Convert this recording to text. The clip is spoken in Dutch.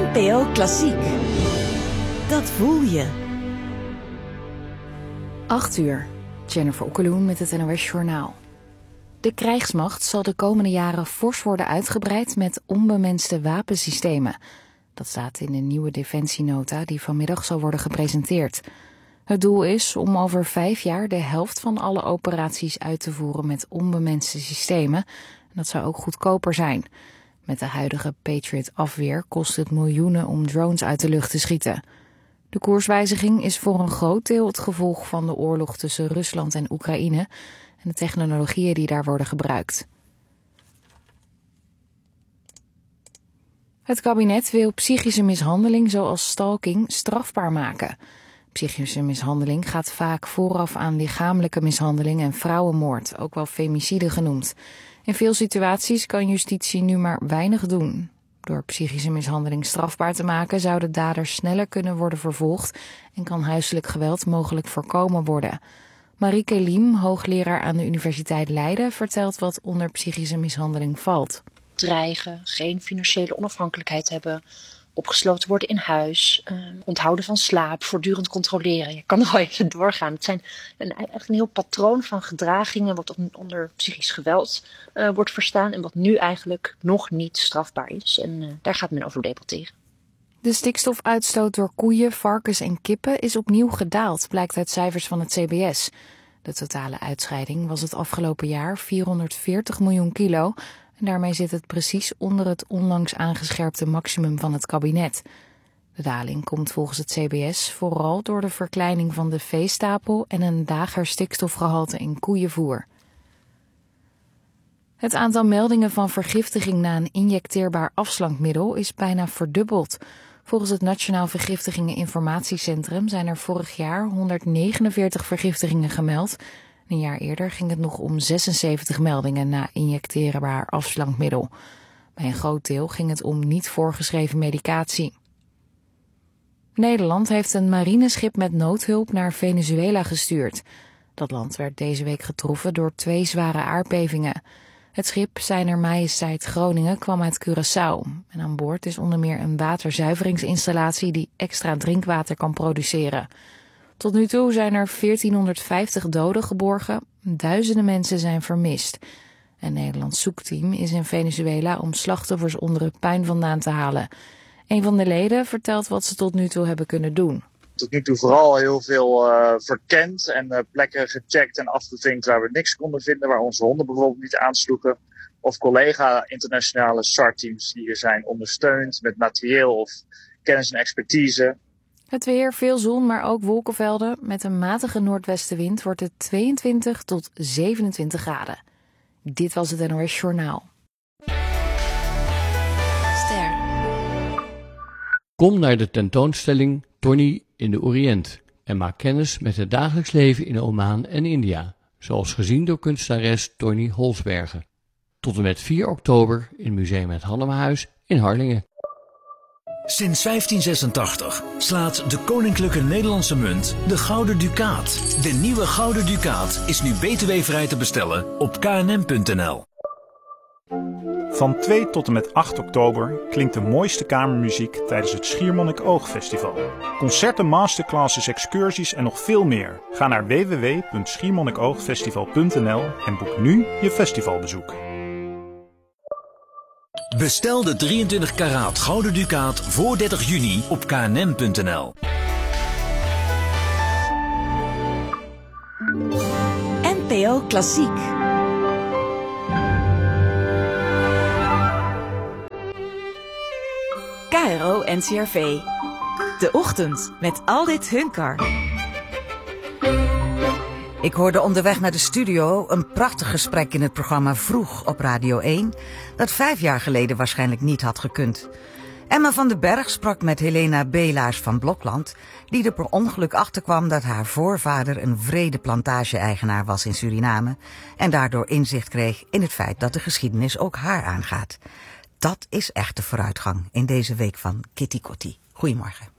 NPO Klassiek. Dat voel je. 8:00. Jennifer Okkeloen met het NOS Journaal. De krijgsmacht zal de komende jaren fors worden uitgebreid met onbemenste wapensystemen. Dat staat in de nieuwe defensienota die vanmiddag zal worden gepresenteerd. Het doel is om over 5 jaar de helft van alle operaties uit te voeren met onbemenste systemen. En dat zou ook goedkoper zijn. Met de huidige Patriot-afweer kost het miljoenen om drones uit de lucht te schieten. De koerswijziging is voor een groot deel het gevolg van de oorlog tussen Rusland en Oekraïne en de technologieën die daar worden gebruikt. Het kabinet wil psychische mishandeling zoals stalking strafbaar maken. Psychische mishandeling gaat vaak vooraf aan lichamelijke mishandeling en vrouwenmoord, ook wel femicide genoemd. In veel situaties kan justitie nu maar weinig doen. Door psychische mishandeling strafbaar te maken zouden daders sneller kunnen worden vervolgd en kan huiselijk geweld mogelijk voorkomen worden. Marieke Liem, hoogleraar aan de Universiteit Leiden, vertelt wat onder psychische mishandeling valt. Dreigen, geen financiële onafhankelijkheid hebben, opgesloten worden in huis, onthouden van slaap, voortdurend controleren. Je kan nog wel even doorgaan. Het zijn eigenlijk een heel patroon van gedragingen wat onder psychisch geweld wordt verstaan en wat nu eigenlijk nog niet strafbaar is. En daar gaat men over debatteren. De stikstofuitstoot door koeien, varkens en kippen is opnieuw gedaald, blijkt uit cijfers van het CBS. De totale uitscheiding was het afgelopen jaar 440 miljoen kilo. En daarmee zit het precies onder het onlangs aangescherpte maximum van het kabinet. De daling komt volgens het CBS vooral door de verkleining van de veestapel en een lager stikstofgehalte in koeienvoer. Het aantal meldingen van vergiftiging na een injecteerbaar afslankmiddel is bijna verdubbeld. Volgens het Nationaal Vergiftigingen-Informatiecentrum zijn er vorig jaar 149 vergiftigingen gemeld. Een jaar eerder ging het nog om 76 meldingen na injecteerbaar afslankmiddel. Bij een groot deel ging het om niet voorgeschreven medicatie. Nederland heeft een marineschip met noodhulp naar Venezuela gestuurd. Dat land werd deze week getroffen door 2 zware aardbevingen. Het schip Zijner Majesteit Groningen kwam uit Curaçao. En aan boord is onder meer een waterzuiveringsinstallatie die extra drinkwater kan produceren. Tot nu toe zijn er 1450 doden geborgen, duizenden mensen zijn vermist. Een Nederlands zoekteam is in Venezuela om slachtoffers onder het puin vandaan te halen. Een van de leden vertelt wat ze tot nu toe hebben kunnen doen. Tot nu toe vooral heel veel verkend en plekken gecheckt en afgevinkt waar we niks konden vinden, waar onze honden bijvoorbeeld niet aansloegen. Of collega internationale SAR-teams die hier zijn ondersteund met materieel of kennis en expertise. Het weer, veel zon, maar ook wolkenvelden. Met een matige noordwestenwind wordt het 22 tot 27 graden. Dit was het NOS Journaal. Ster. Kom naar de tentoonstelling Tony in de Oriënt en maak kennis met het dagelijks leven in Oman en India, zoals gezien door kunstenares Tony Holsbergen. Tot en met 4 oktober in Museum Het Hallenhuis in Harlingen. Sinds 1586 slaat de Koninklijke Nederlandse Munt de Gouden Ducaat. De nieuwe Gouden Ducaat is nu btw-vrij te bestellen op knm.nl. Van 2 tot en met 8 oktober klinkt de mooiste kamermuziek tijdens het Schiermonnikoog-festival. Concerten, masterclasses, excursies en nog veel meer. Ga naar www.schiermonnikoogfestival.nl en boek nu je festivalbezoek. Bestel de 23 karaat Gouden Ducaat voor 30 juni op knm.nl. NPO Klassiek. KRO NCRV. De ochtend met Aldit Hunkar. Ik hoorde onderweg naar de studio een prachtig gesprek in het programma Vroeg op Radio 1... dat 5 jaar geleden waarschijnlijk niet had gekund. Emma van den Berg sprak met Helena Belaars van Blokland... die er per ongeluk achterkwam dat haar voorvader een wrede plantage-eigenaar was in Suriname... en daardoor inzicht kreeg in het feit dat de geschiedenis ook haar aangaat. Dat is echte vooruitgang in deze week van Kitty Kotti. Goedemorgen.